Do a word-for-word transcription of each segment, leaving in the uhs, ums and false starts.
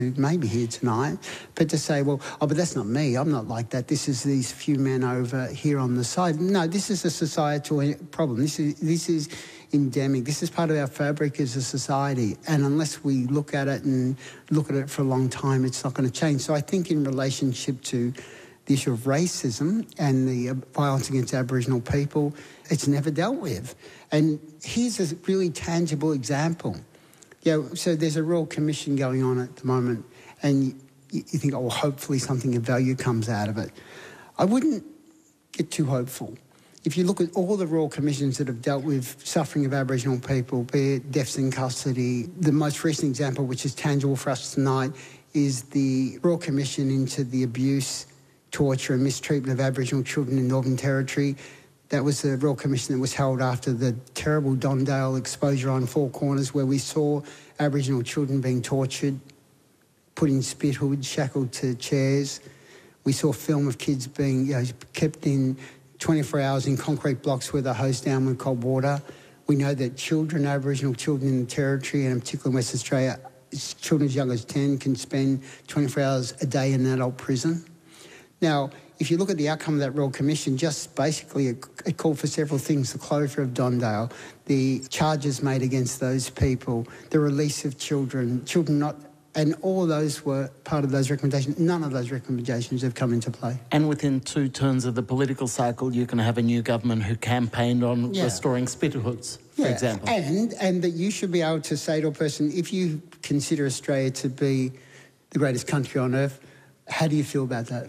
who may be here tonight, but to say, well, oh, but that's not me, I'm not like that, this is these few men over here on the side. No, this is a societal problem. This is, this is endemic. This is part of our fabric as a society, and unless we look at it and look at it for a long time, it's not going to change. So I think in relationship to the issue of racism and the violence against Aboriginal people, it's never dealt with. And here's a really tangible example. Yeah, so there's a Royal Commission going on at the moment, and you, you think, oh, well, hopefully something of value comes out of it. I wouldn't get too hopeful. If you look at all the Royal Commissions that have dealt with suffering of Aboriginal people, be it deaths in custody, the most recent example, which is tangible for us tonight, is the Royal Commission into the abuse, torture and mistreatment of Aboriginal children in Northern Territory. That was the Royal Commission that was held after the terrible Don Dale exposure on Four Corners, where we saw Aboriginal children being tortured, put in spit hoods, shackled to chairs. We saw film of kids being you know, kept in twenty-four hours in concrete blocks where they're hosed down with cold water. We know that children, Aboriginal children in the Territory, and in particular in Western Australia, children as young as ten can spend twenty-four hours a day in an adult prison. Now, if you look at the outcome of that Royal Commission, just basically it, it called for several things: the closure of Don Dale, the charges made against those people, the release of children, children not, and all of those were part of those recommendations. None of those recommendations have come into play. And within two turns of the political cycle, you can have a new government who campaigned on yeah. restoring spit hoods, for yeah. example. And, and that you should be able to say to a person, if you consider Australia to be the greatest country on earth, how do you feel about that?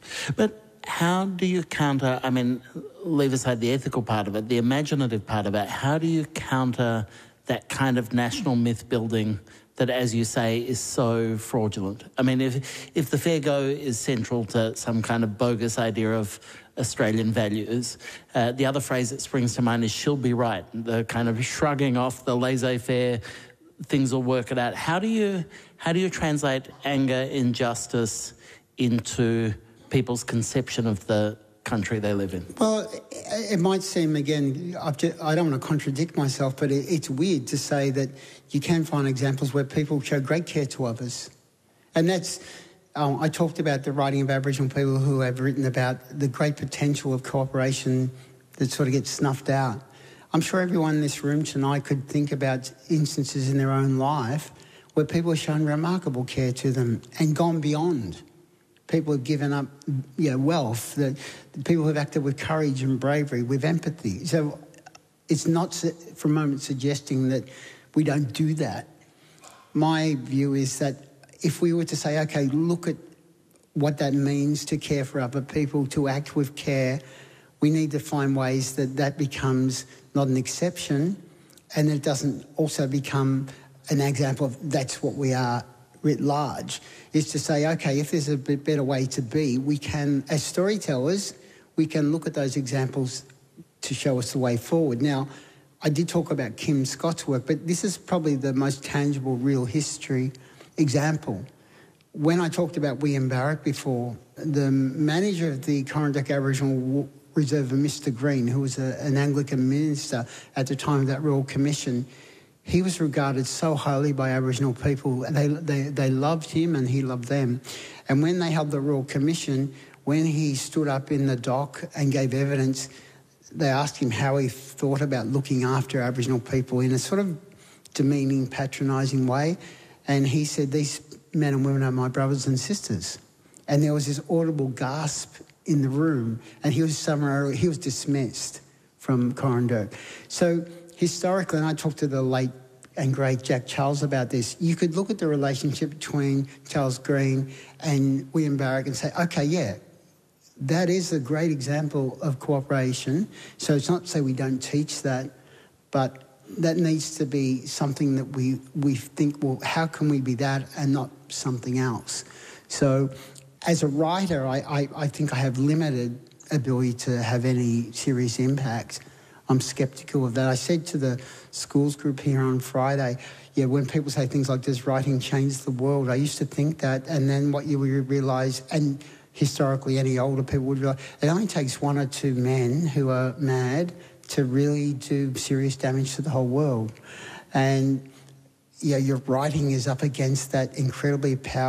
But how do you counter, I mean, leave aside the ethical part of it, the imaginative part of it, how do you counter that kind of national myth building that, as you say, is so fraudulent? I mean, if if the fair go is central to some kind of bogus idea of Australian values, uh, the other phrase that springs to mind is she'll be right, the kind of shrugging off the laissez-faire, things will work it out. How do you, how do you translate anger, injustice into people's conception of the country they live in? Well, it might seem, again, I've just, I don't want to contradict myself, but it, it's weird to say that you can find examples where people show great care to others. And that's, um, I talked about the writing of Aboriginal people who have written about the great potential of cooperation that sort of gets snuffed out. I'm sure everyone in this room tonight could think about instances in their own life where people have shown remarkable care to them and gone beyond. People have given up, you know, wealth. That people have acted with courage and bravery, with empathy. So it's not for a moment suggesting that we don't do that. My view is that if we were to say, OK, look at what that means to care for other people, to act with care, we need to find ways that that becomes not an exception and it doesn't also become an example of that's what we are writ large, is to say, OK, if there's a bit better way to be, we can, as storytellers, we can look at those examples to show us the way forward. Now, I did talk about Kim Scott's work, but this is probably the most tangible real history example. When I talked about William Barrett before, the manager of the Corranderk Aboriginal Reserve, Mister Green, who was a, an Anglican minister at the time of that Royal Commission, he was regarded so highly by Aboriginal people. They, they, they loved him and he loved them. And when they held the Royal Commission, when he stood up in the dock and gave evidence, they asked him how he thought about looking after Aboriginal people in a sort of demeaning, patronising way. And he said, these men and women are my brothers and sisters. And there was this audible gasp in the room, and he was summarily, he was dismissed from Corranderk. So historically, and I talked to the late and great Jack Charles about this, you could look at the relationship between Charles Green and William Barrett and say, OK, yeah, that is a great example of cooperation. So it's not to say we don't teach that, but that needs to be something that we, we think, well, how can we be that and not something else? So as a writer, I, I, I think I have limited ability to have any serious impact. I'm sceptical of that. I said to the schools group here on Friday, yeah, when people say things like, does writing change the world? I used to think that, and then what you realise, and historically any older people would realise, it only takes one or two men who are mad to really do serious damage to the whole world. And you know, your writing is up against that incredibly powerful